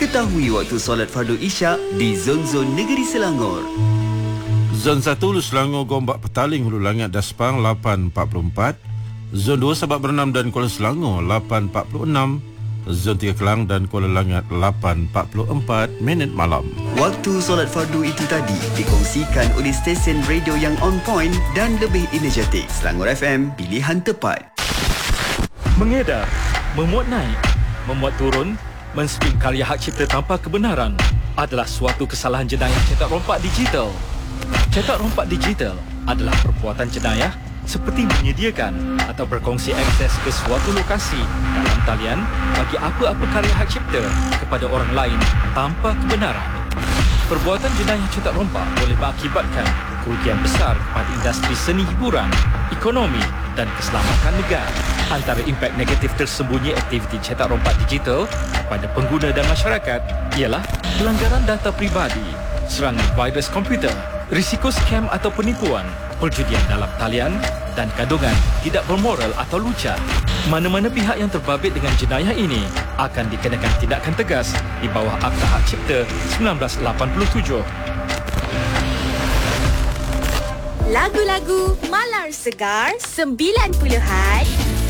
Ketahui waktu solat fardu Isyak di zon-zon negeri Selangor. Zon 1 Hulu Selangor Gombak Petaling Hulu Langit Daspang 8.44, Zon 2 Sabak Bernam dan Kuala Selangor 8.46, Zon 3 Kelang dan Kuala Langit 8.44 minit malam. Waktu solat fardu itu tadi dikongsikan oleh stesen radio yang on point dan lebih energetik. Selangor FM, pilihan tepat. Mengedar, memuat naik, memuat turun, menspin karya hak cipta tanpa kebenaran adalah suatu kesalahan jenayah cetak rompak digital. Cetak rompak digital adalah perbuatan jenayah seperti menyediakan atau berkongsi akses ke suatu lokasi dalam talian bagi apa-apa karya hak cipta kepada orang lain tanpa kebenaran. Perbuatan jenayah cetak rompak boleh mengakibatkan kerugian besar kepada industri seni hiburan, ekonomi dan keselamatan negara. Antara impak negatif tersembunyi aktiviti cetak rompak digital kepada pengguna dan masyarakat ialah pelanggaran data pribadi, serangan virus komputer, risiko skam atau penipuan, perjudian dalam talian dan kandungan tidak bermoral atau lucah. Mana-mana pihak yang terbabit dengan jenayah ini akan dikenakan tindakan tegas di bawah Akta Hak Cipta 1987. Lagu-lagu Malar Segar 90-an